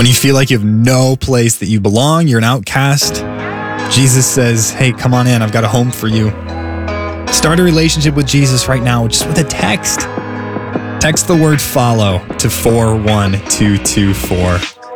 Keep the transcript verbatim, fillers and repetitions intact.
When you feel like you have no place that you belong, you're an outcast, Jesus says, hey, come on in. I've got a home for you. Start a relationship with Jesus right now, just with a text. Text the word follow to four one two two four.